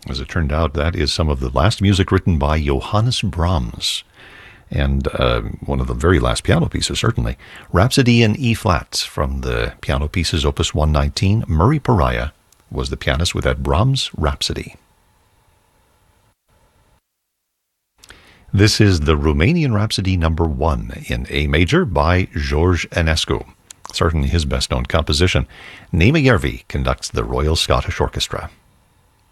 As it turned out, that is some of the last music written by Johannes Brahms. And one of the very last piano pieces, certainly. Rhapsody in E-flat from the piano pieces Opus 119. Murray Pariah was the pianist with that Brahms Rhapsody. This is the Romanian Rhapsody number 1 in A major by George Enescu. Certainly his best-known composition. Naima Järvi conducts the Royal Scottish Orchestra.